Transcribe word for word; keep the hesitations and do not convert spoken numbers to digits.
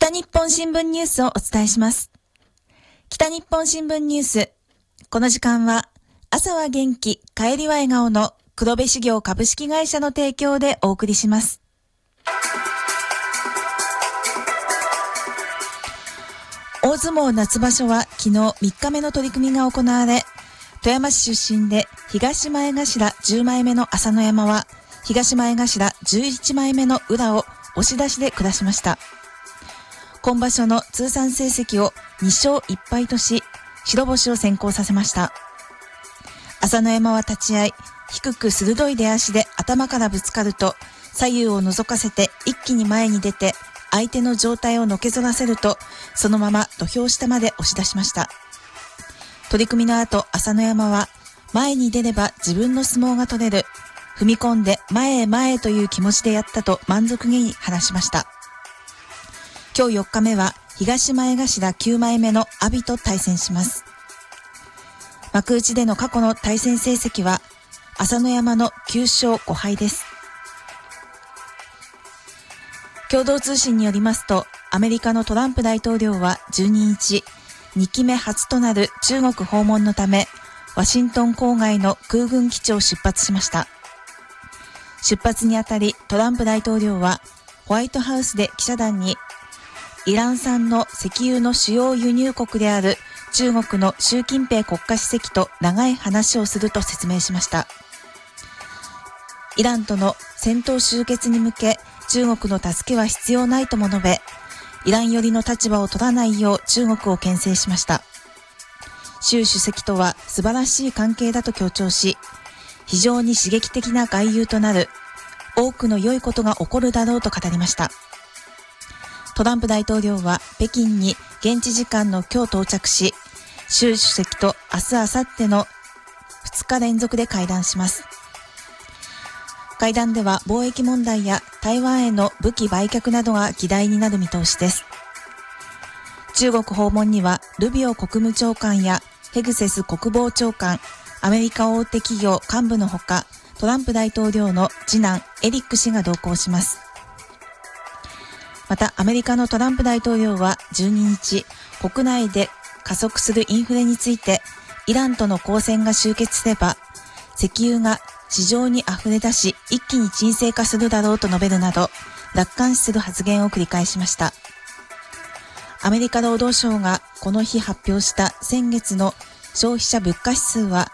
北日本新聞ニュースをお伝えします。北日本新聞ニュース。この時間は朝は元気、帰りは笑顔の黒部市業株式会社の提供でお送りします。大相撲夏場所は昨日みっかめの取り組みが行われ、富山市出身で東前頭じゅうまいめの朝乃山は東前頭じゅういちまいめの宇良を押し出しで下しました。今場所の通算成績をにしょういっぱいとし、白星を先行させました。朝乃山は立ち合い、低く鋭い出足で頭からぶつかると、左右を覗かせて一気に前に出て、相手の上体をのけぞらせると、そのまま土俵下まで押し出しました。取り組みの後、朝乃山は、前に出れば自分の相撲が取れる、踏み込んで前へ前へという気持ちでやったと満足げに話しました。今日よっかめは東前頭きゅうまいめの阿炎と対戦します。幕内での過去の対戦成績は朝乃山のきゅうしょうごはいです。共同通信によりますと、アメリカのトランプ大統領はじゅうににち、にきめ初となる中国訪問のため、ワシントン郊外の空軍基地を出発しました。出発にあたりトランプ大統領はホワイトハウスで記者団に、イラン産の石油の主要輸入国である中国の習近平国家主席と長い話をすると説明しました。イランとの戦闘終結に向け中国の助けは必要ないとも述べ、イラン寄りの立場を取らないよう中国を牽制しました。習主席とは素晴らしい関係だと強調し、非常に刺激的な外遊となる、多くの良いことが起こるだろうと語りました。トランプ大統領は北京に現地時間の今日到着し、習主席と明日明後日のふつか連続で会談します。会談では貿易問題や台湾への武器売却などが議題になる見通しです。中国訪問にはルビオ国務長官やヘグセス国防長官、アメリカ大手企業幹部のほか、トランプ大統領の次男エリック氏が同行します。またアメリカのトランプ大統領はじゅうににち、国内で加速するインフレについて、イランとの交戦が終結すれば石油が市場に溢れ出し一気に沈静化するだろうと述べるなど、楽観視する発言を繰り返しました。アメリカ労働省がこの日発表した先月の消費者物価指数は